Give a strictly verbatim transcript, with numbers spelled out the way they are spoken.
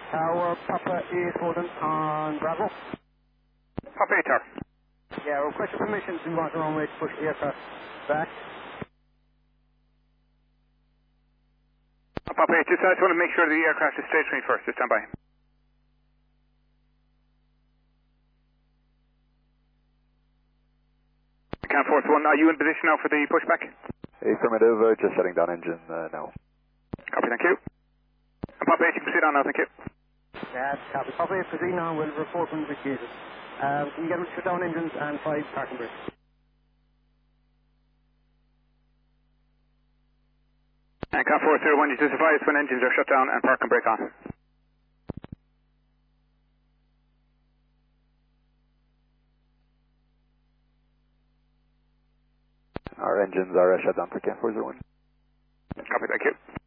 Tower, Papa is holding on Bravo. Papa eight Tower. Yeah, request your permission to want the runway to push the aircraft back. Papa eight, just, I just want to make sure the aircraft is straight for me first. Just stand by. Can Force One, are you in position now for the pushback? Affirmative, uh, just shutting down engine uh, now. Copy, thank you. And Papa eight, you can proceed on now, thank you. Yeah, copy. Papa eight, proceed now, we'll report when initiated. Um, can you get them to shut down engines and five parking brakes? And Can Force Zero One, you just advise when engines are shut down and park and brake on. Our engines are uh, shut down for Can four zero one. Copy, thank you.